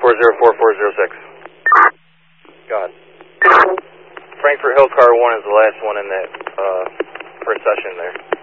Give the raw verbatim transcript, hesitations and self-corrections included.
four zero four four zero six. Go ahead. Frankfurt Hill Car one is the last one in that uh, first session there.